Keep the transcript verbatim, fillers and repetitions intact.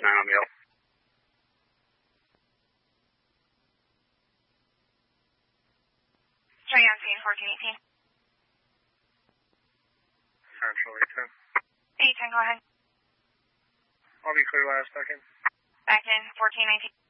nine on the L. Show you on scene, fourteen eighteen. Central eight ten. eight ten, go ahead. I'll be clear last second. Back in, fourteen nineteen.